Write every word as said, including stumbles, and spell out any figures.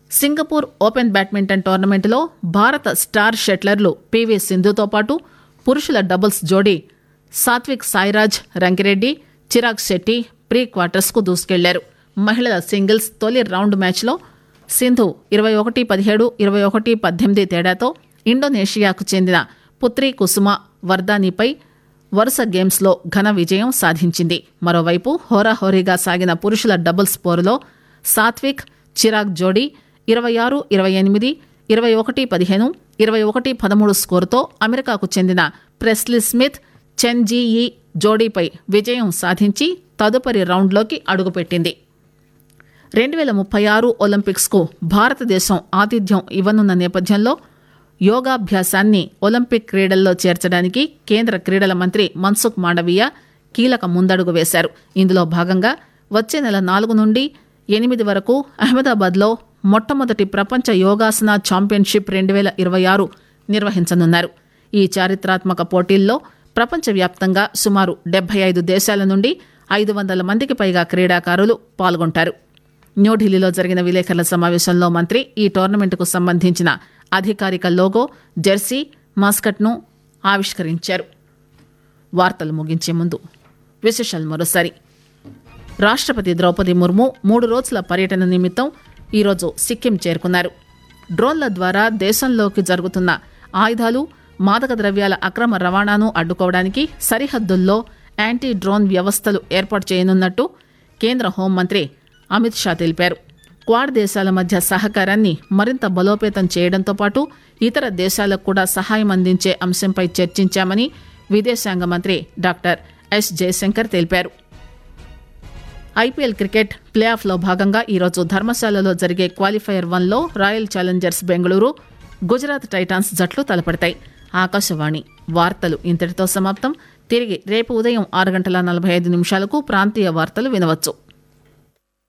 Singapore open badminton టోర్నమెంటులో భారత star షట్లర్లు PV సింధుతో పాటు పురుషుల డబుల్స్ జోడీ సాత్విక్ సాయిరాజ్ రంకిరెడ్డి చిరాగ్ శెట్టి ప్రీ క్వార్టర్స్కు దూసుకెళ్లారు. మహిళల సింగిల్స్ తొలి రౌండ్ మ్యాచ్లో సింధు ఇరవై ఒకటి పదిహేడు ఇరవై ఒకటి పద్దెనిమిది తేడాతో ఇండోనేషియాకు చెందిన పుత్రి కుసుమ వర్దానిపై వరుస గేమ్స్లో ఘన విజయం సాధించింది. మరోవైపు హోరాహోరీగా సాగిన పురుషుల డబుల్స్ పోరులో సాత్విక్ చిరాగ్ జోడీ ఇరవై ఆరు ఇరవై ఎనిమిది ఇరవై ఒకటి పదిహేను ఇరవై ఒకటి పదమూడు స్కోరుతో అమెరికాకు చెందిన ప్రెస్లీ స్మిత్ చెన్ జీఈ జోడీపై విజయం సాధించి తదుపరి రౌండ్లోకి అడుగుపెట్టింది. రెండు వేల ముప్పై ఆరు ఒలింపిక్స్కు భారతదేశం ఆతిథ్యం ఇవ్వనున్న నేపథ్యంలో యోగాభ్యాసాన్ని ఒలింపిక్ క్రీడల్లో చేర్చడానికి కేంద్ర క్రీడల మంత్రి మన్సుఖ్ మాండవీయ కీలక ముందడుగు వేశారు. ఇందులో భాగంగా వచ్చే నెల నాలుగు నుండి ఎనిమిది వరకు అహ్మదాబాద్లో మొట్టమొదటి ప్రపంచ యోగాసన ఛాంపియన్షిప్ రెండు వేల ఇరవై ఆరు నిర్వహించనున్నారు. ఈ చారిత్రాత్మక పోటీల్లో ప్రపంచవ్యాప్తంగా సుమారు డెబ్బై ఐదు దేశాల నుండి ఐదు వందల మందికి పైగా క్రీడాకారులు పాల్గొంటారు. న్యూఢిల్లీలో జరిగిన విలేకరుల సమావేశంలో మంత్రి ఈ టోర్నమెంటుకు సంబంధించిన అధికారిక లోగో, జెర్సీ, మాస్కట్ను ఆవిష్కరించారు. వార్తలు ముగించే ముందు విశేషాలు మరోసారి. రాష్ట్రపతి ద్రౌపది ముర్ము మూడు రోజుల పర్యటన నిమిత్తం ఈరోజు సిక్కిం చేరుకున్నారు. డ్రోన్ల ద్వారా దేశంలోకి జరుగుతున్న ఆయుధాలు, మాదక ద్రవ్యాల అక్రమ రవాణాను అడ్డుకోవడానికి సరిహద్దుల్లో యాంటీ డ్రోన్ వ్యవస్థలు ఏర్పాటు చేయనున్నట్టు కేంద్ర హోంమంత్రి అమిత్ షా తెలిపారు. క్వాడ్ దేశాల మధ్య సహకారాన్ని మరింత బలోపేతం చేయడంతో పాటు ఇతర దేశాలకు కూడా సహాయం అందించే అంశంపై చర్చించామని విదేశాంగ మంత్రి డాక్టర్ ఎస్ జయశంకర్ తెలిపారు. ఐపీఎల్ క్రికెట్ ప్లే ఆఫ్లో భాగంగా ఈరోజు ధర్మశాలలో జరిగే క్వాలిఫైయర్ వన్లో royal Challengers Bengaluru, Gujarat Titans జట్లు తలపడతాయి. ఆకాశవాణి వార్తలు ఇంతటితో సమాప్తం. తిరిగి రేపు ఉదయం ఆరు గంటల నలభై ఐదు నిమిషాలకు ప్రాంతీయ వార్తలు వినవచ్చు.